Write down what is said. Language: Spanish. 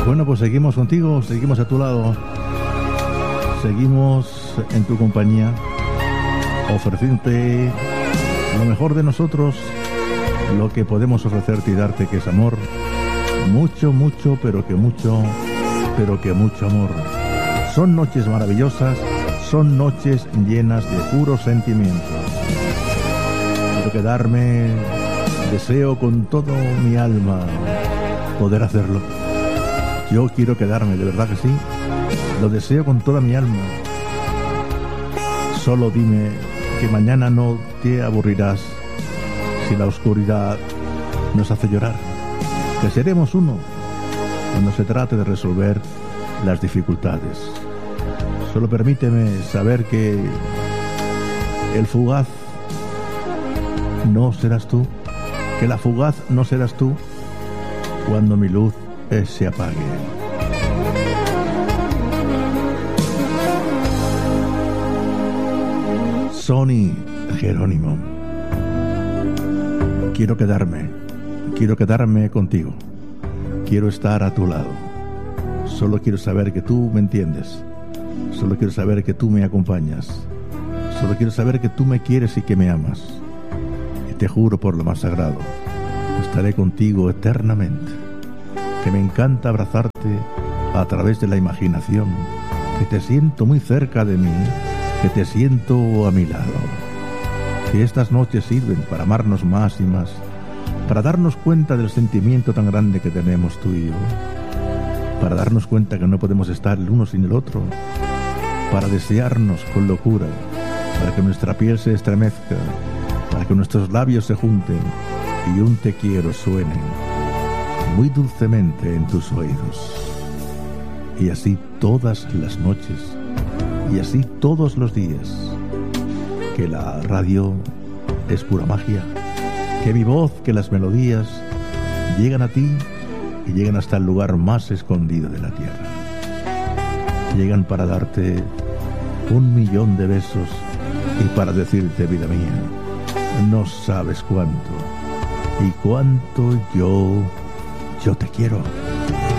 Bueno, pues seguimos contigo, seguimos a tu lado, seguimos en tu compañía, ofreciéndote lo mejor de nosotros, lo que podemos ofrecerte y darte, que es amor, mucho, mucho, pero que mucho amor. Son noches maravillosas, son noches llenas de puros sentimientos. Quiero quedarme, deseo con todo mi alma poder hacerlo. Yo quiero quedarme, de verdad que sí, lo deseo con toda mi alma. Solo dime que mañana no te aburrirás si la oscuridad nos hace llorar, que seremos uno cuando se trate de resolver las dificultades. Solo permíteme saber que el fugaz no serás tú, que la fugaz no serás tú cuando mi luz se apague. Sonny Jerónimo. Quiero quedarme contigo. Quiero estar a tu lado. Solo quiero saber que tú me entiendes. Solo quiero saber que tú me acompañas. Solo quiero saber que tú me quieres y que me amas. Y te juro por lo más sagrado, estaré contigo eternamente. Que me encanta abrazarte a través de la imaginación. Que te siento muy cerca de mí. Que te siento a mi lado. Que estas noches sirven para amarnos más y más, para darnos cuenta del sentimiento tan grande que tenemos tú y yo, para darnos cuenta que no podemos estar el uno sin el otro, para desearnos con locura, para que nuestra piel se estremezca, para que nuestros labios se junten y un te quiero suene muy dulcemente en tus oídos. Y así todas las noches, y así todos los días. Que la radio es pura magia, que mi voz, que las melodías llegan a ti y llegan hasta el lugar más escondido de la tierra. Llegan para darte 1.000.000 de besos y para decirte, vida mía, no sabes cuánto y cuánto yo te quiero.